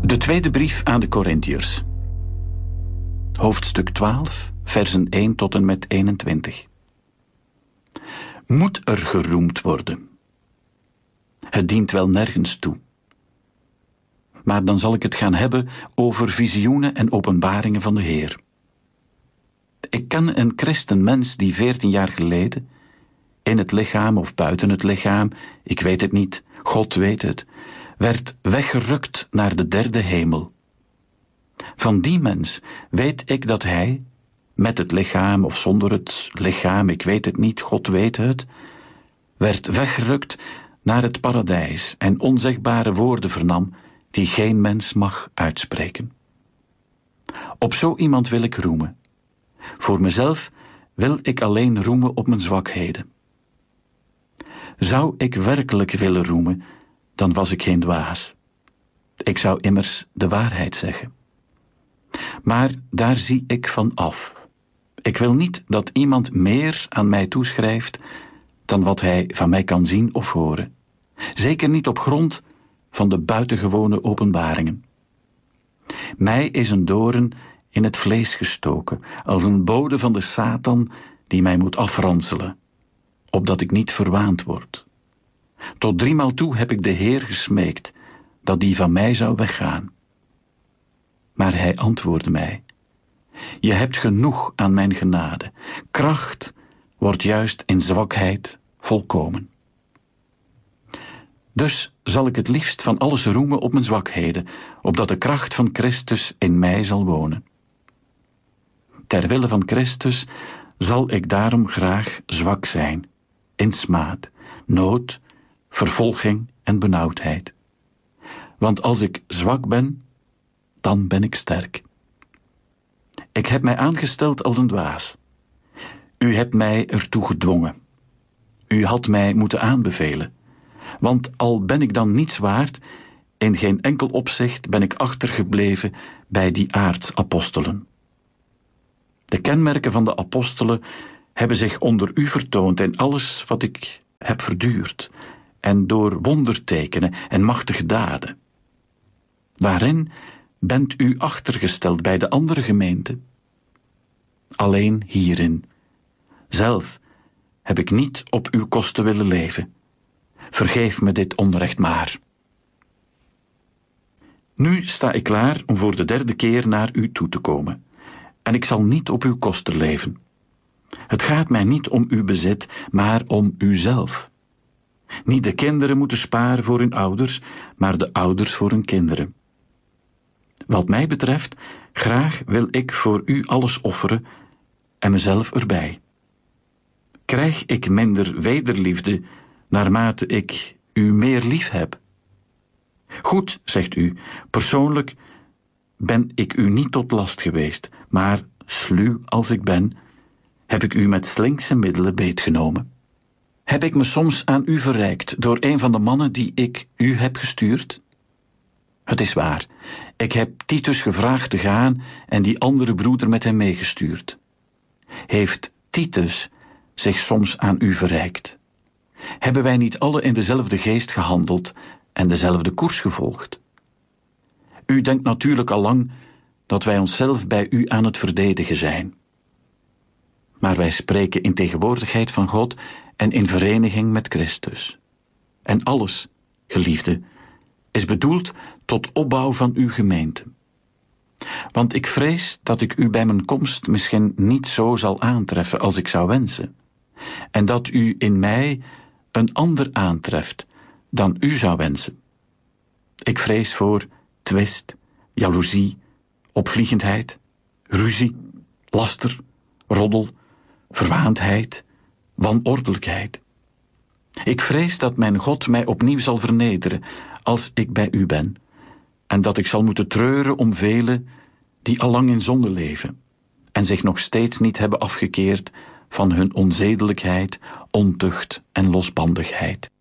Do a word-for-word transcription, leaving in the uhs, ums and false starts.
De tweede brief aan de Korintiërs. Hoofdstuk twaalf, versen één tot en met eenentwintig. Moet er geroemd worden? Het dient wel nergens toe. Maar dan zal ik het gaan hebben over visioenen en openbaringen van de Heer. Ik ken een christenmens die veertien jaar geleden, in het lichaam of buiten het lichaam, ik weet het niet, God weet het, werd weggerukt naar de derde hemel. Van die mens weet ik dat hij, met het lichaam of zonder het lichaam, ik weet het niet, God weet het, werd weggerukt naar het paradijs en onzegbare woorden vernam die geen mens mag uitspreken. Op zo iemand wil ik roemen. Voor mezelf wil ik alleen roemen op mijn zwakheden. Zou ik werkelijk willen roemen, dan was ik geen dwaas. Ik zou immers de waarheid zeggen. Maar daar zie ik van af. Ik wil niet dat iemand meer aan mij toeschrijft dan wat hij van mij kan zien of horen. Zeker niet op grond van de buitengewone openbaringen. Mij is een doorn in het vlees gestoken, als een bode van de Satan die mij moet afranselen, opdat ik niet verwaand word. Tot driemaal toe heb ik de Heer gesmeekt dat die van mij zou weggaan. Maar hij antwoordde mij: je hebt genoeg aan mijn genade. Kracht wordt juist in zwakheid volkomen. Dus zal ik het liefst van alles roemen op mijn zwakheden, opdat de kracht van Christus in mij zal wonen. Ter wille van Christus zal ik daarom graag zwak zijn, in smaad, nood, vervolging en benauwdheid. Want als ik zwak ben, dan ben ik sterk. Ik heb mij aangesteld als een dwaas. U hebt mij ertoe gedwongen. U had mij moeten aanbevelen. Want al ben ik dan niets waard, in geen enkel opzicht ben ik achtergebleven bij die aartsapostelen. De kenmerken van de apostelen hebben zich onder u vertoond in alles wat ik heb verduurd, en door wondertekenen en machtige daden. Waarin bent u achtergesteld bij de andere gemeenten? Alleen hierin. Zelf heb ik niet op uw kosten willen leven. Vergeef me dit onrecht maar. Nu sta ik klaar om voor de derde keer naar u toe te komen, en ik zal niet op uw kosten leven. Het gaat mij niet om uw bezit, maar om uzelf. Niet de kinderen moeten sparen voor hun ouders, maar de ouders voor hun kinderen. Wat mij betreft, graag wil ik voor u alles offeren en mezelf erbij. Krijg ik minder wederliefde naarmate ik u meer lief heb? Goed, zegt u, persoonlijk ben ik u niet tot last geweest, maar sluw als ik ben, heb ik u met slinkse middelen beetgenomen. Heb ik me soms aan u verrijkt door een van de mannen die ik u heb gestuurd? Het is waar, ik heb Titus gevraagd te gaan en die andere broeder met hem meegestuurd. Heeft Titus zich soms aan u verrijkt? Hebben wij niet alle in dezelfde geest gehandeld en dezelfde koers gevolgd? U denkt natuurlijk al lang dat wij onszelf bij u aan het verdedigen zijn. Maar wij spreken in tegenwoordigheid van God en in vereniging met Christus. En alles, geliefde, is bedoeld tot opbouw van uw gemeente. Want ik vrees dat ik u bij mijn komst misschien niet zo zal aantreffen als ik zou wensen, en dat u in mij een ander aantreft dan u zou wensen. Ik vrees voor twist, jaloezie, opvliegendheid, ruzie, laster, roddel, verwaandheid, wanordelijkheid. Ik vrees dat mijn God mij opnieuw zal vernederen als ik bij u ben, en dat ik zal moeten treuren om velen die allang in zonde leven en zich nog steeds niet hebben afgekeerd van hun onzedelijkheid, ontucht en losbandigheid.